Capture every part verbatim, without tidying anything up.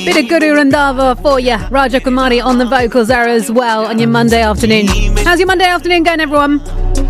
Bit of Guru Randhava for you. Raja Kumari on the vocals there as well on your Monday afternoon. How's your Monday afternoon going, everyone?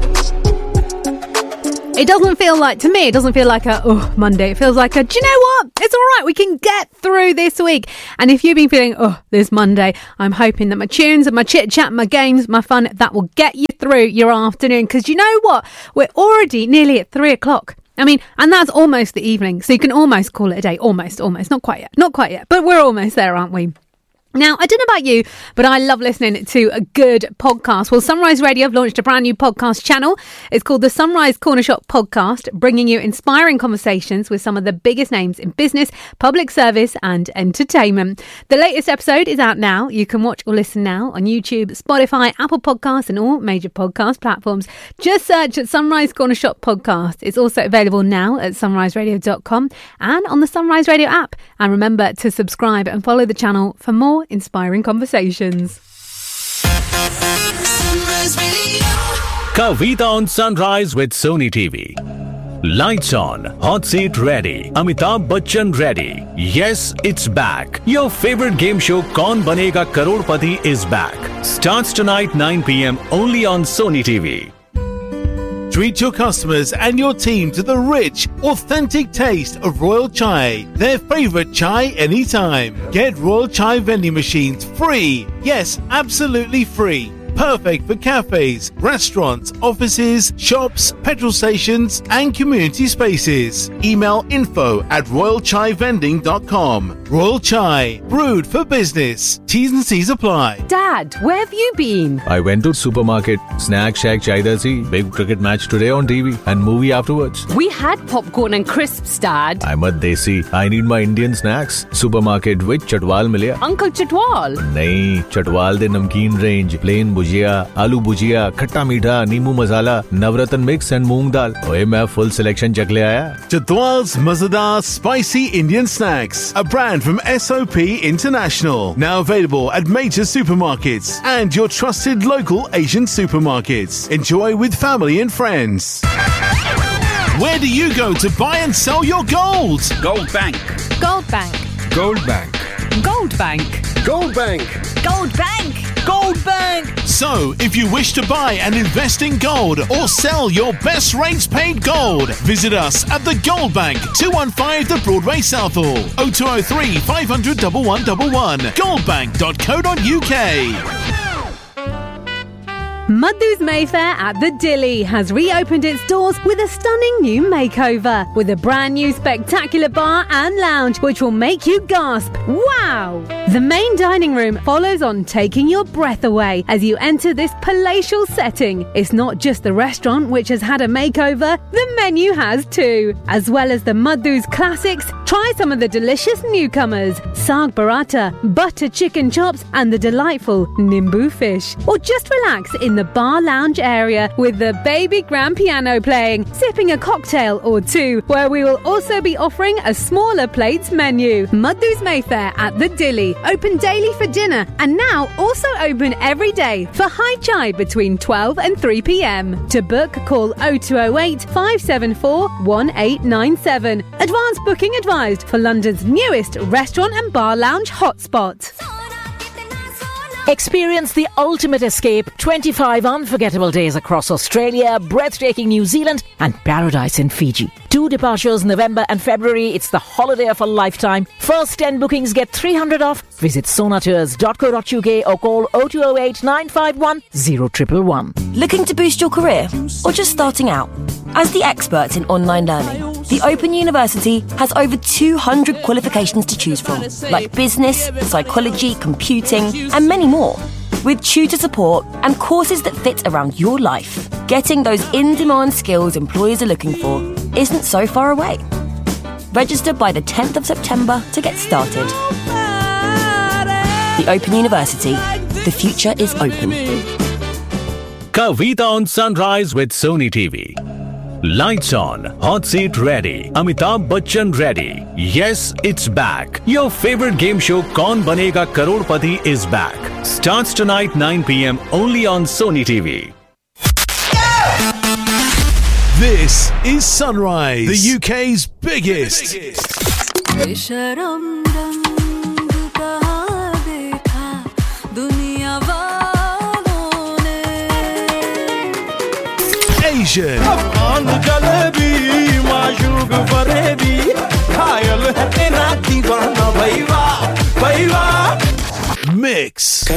It doesn't feel like, to me, it doesn't feel like a, oh, Monday. It feels like a, do you know what? It's all right. We can get through this week. And if you've been feeling, oh, this Monday, I'm hoping that my tunes and my chit chat, my games, my fun, that will get you through your afternoon. Because you know what? We're already nearly at three o'clock. I mean, and that's almost the evening. So you can almost call it a day. Almost, almost. Not quite yet. Not quite yet. But we're almost there, aren't we? Now, I don't know about you, but I love listening to a good podcast. Well, Sunrise Radio have launched a brand new podcast channel. It's called the Sunrise Corner Shop Podcast, bringing you inspiring conversations with some of the biggest names in business, public service and entertainment. The latest episode is out now. You can watch or listen now on YouTube, Spotify, Apple Podcasts and all major podcast platforms. Just search at Sunrise Corner Shop Podcast. It's also available now at sunrise radio dot com and on the Sunrise Radio app. And remember to subscribe and follow the channel for more inspiring conversations. Kavita on Sunrise with Sony T V. Lights on, hot seat ready, Amitabh Bachchan ready. Yes, it's back. Your favorite game show Kaun Banega Karodpati is back. Starts tonight nine p.m. only on Sony T V. Treat your customers and your team to the rich, authentic taste of Royal Chai, their favorite chai anytime. Get Royal Chai vending machines free. Yes, absolutely free. Perfect for cafes, restaurants, offices, shops, petrol stations and community spaces. Email info at royal chai vending dot com. Royal Chai, brewed for business. T's and C's apply. Dad, where have you been? I went to supermarket, snack shack chaidasi, big cricket match today on T V and movie afterwards. We had popcorn and crisps, Dad. I'm a desi. I need my Indian snacks. Supermarket with Chatwal milya. Uncle Chatwal? Nahi, Chatwal de namkeen range, plain bhujia, aloo bhujia, khatta meetha, neemu masala, navratan mix and moong dal. Oye, main full selection chak le aaya. Chatwal's Mazadar Spicy Indian Snacks, a brand from S O P International. Now available at major supermarkets and your trusted local Asian supermarkets. Enjoy with family and friends. Where do you go to buy and sell your gold? Gold Bank. Gold Bank. Gold Bank. Gold Bank. Gold Bank. Gold Bank. Gold Bank. So, if you wish to buy and invest in gold or sell your best rates paid gold, visit us at the Gold Bank, two one five the Broadway Southall, oh two oh three, five hundred, one one one one, goldbank dot co dot uk. Madhu's Mayfair at the Dilly has reopened its doors with a stunning new makeover with a brand new spectacular bar and lounge which will make you gasp. Wow! The main dining room follows on, taking your breath away as you enter this palatial setting. It's not just the restaurant which has had a makeover, the menu has too. As well as the Madhu's classics, try some of the delicious newcomers, Saag Paratha, butter chicken chops and the delightful Nimbu fish. Or just relax in the bar lounge area with the baby grand piano playing, sipping a cocktail or two, where we will also be offering a smaller plates menu. Madhu's Mayfair at the Dilly, open daily for dinner and now also open every day for high chai between twelve and three p.m. To book, call oh two oh eight, five seven four, one eight nine seven. Advance booking advised for London's newest restaurant and bar lounge hotspot. Experience the ultimate escape, twenty-five unforgettable days across Australia, breathtaking New Zealand and paradise in Fiji. Two departures November and February. It's the holiday of a lifetime. First ten bookings get three hundred off. Visit sonatours dot co dot uk or call oh two oh eight, nine five one, oh one one one. Looking to boost your career or just starting out? As the experts in online learning, the Open University has over two hundred qualifications to choose from, like business, psychology, computing, and many more. With tutor support and courses that fit around your life, getting those in-demand skills employers are looking for isn't so far away. Register by the tenth of September to get started. The Open University. The future is open. Kavita on Sunrise with Sony T V. Lights on, hot seat ready, Amitabh Bachchan ready. Yes, it's back. Your favorite game show Kaun Banega Karodpati is back. Starts tonight nine p.m. only on Sony T V. This is Sunrise, the U K's biggest. biggest. occasion. Mix.